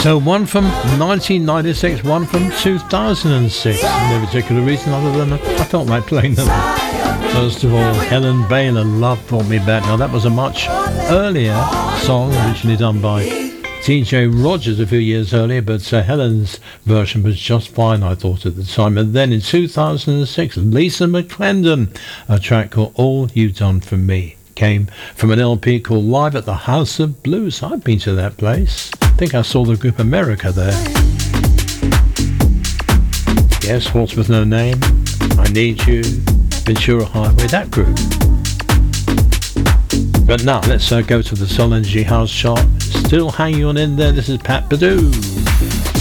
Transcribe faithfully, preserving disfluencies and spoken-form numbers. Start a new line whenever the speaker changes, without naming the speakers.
So one from nineteen ninety-six, one from two thousand six. No particular reason other than I felt like playing them. First of all, Helen Baylor, Love Brought Me Back. Now that was a much earlier song, originally done by T J Rogers a few years earlier, but uh, Helen's version was just fine, I thought, at the time. And then in two thousand six, Lisa McClendon, a track called All You've Done For Me, came from an L P called Live at the House of Blues. I've been to that place. I think I saw the group America there. Yes, Waltz With No Name, I Need You, Ventura Highway, that group. But now let's uh, go to the Soul Energy House chart. Still hanging on in there. This is Pat Badoo.